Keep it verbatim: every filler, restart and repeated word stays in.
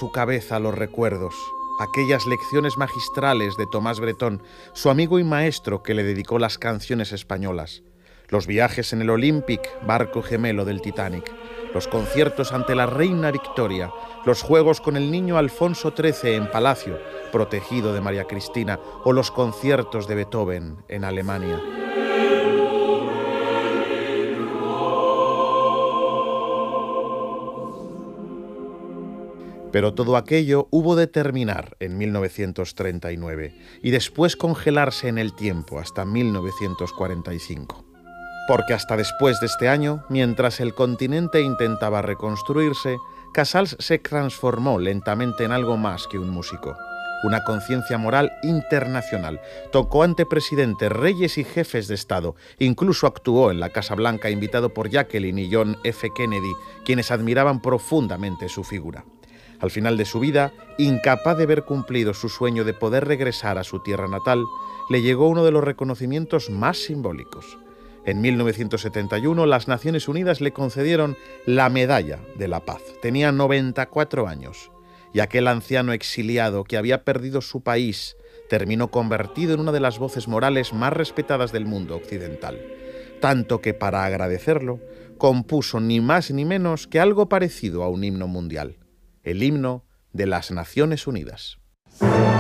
su cabeza los recuerdos, aquellas lecciones magistrales de Tomás Bretón, su amigo y maestro que le dedicó las canciones españolas, los viajes en el Olympic, barco gemelo del Titanic, los conciertos ante la reina Victoria, los juegos con el niño Alfonso trece en Palacio, protegido de María Cristina, o los conciertos de Beethoven en Alemania. Pero todo aquello hubo de terminar en mil novecientos treinta y nueve y después congelarse en el tiempo hasta mil novecientos cuarenta y cinco. Porque hasta después de este año, mientras el continente intentaba reconstruirse, Casals se transformó lentamente en algo más que un músico. Una conciencia moral internacional. Tocó ante presidentes, reyes y jefes de Estado. Incluso actuó en la Casa Blanca invitado por Jacqueline y John F. Kennedy, quienes admiraban profundamente su figura. Al final de su vida, incapaz de ver cumplido su sueño de poder regresar a su tierra natal, le llegó uno de los reconocimientos más simbólicos. En mil novecientos setenta y uno, las Naciones Unidas le concedieron la Medalla de la Paz. Tenía noventa y cuatro años, y aquel anciano exiliado que había perdido su país terminó convertido en una de las voces morales más respetadas del mundo occidental. Tanto que, para agradecerlo, compuso ni más ni menos que algo parecido a un himno mundial. El himno de las Naciones Unidas.